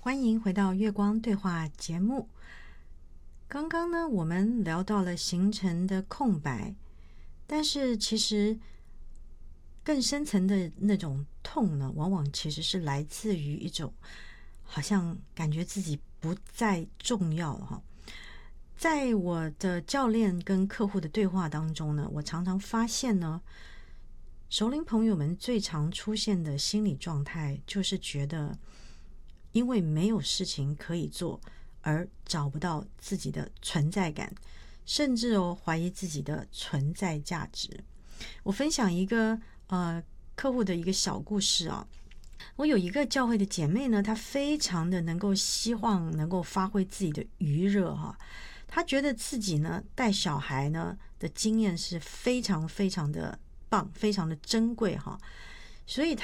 欢迎回到月光对话节目。刚刚呢，我们聊到了形成的空白，但是其实更深层的那种痛呢，往往其实是来自于一种好像感觉自己不再重要哈。在我的教练跟客户的对话当中呢，我常常发现呢，熟龄朋友们最常出现的心理状态就是觉得因为没有事情可以做而找不到自己的存在感，甚至怀疑自己的存在价值。我分享一个客户的一个小故事啊。我有一个教会的姐妹呢，她非常的希望能够发挥自己的余热哈。她觉得自己呢带小孩呢的经验是非常非常的棒，非常的珍贵哈。所以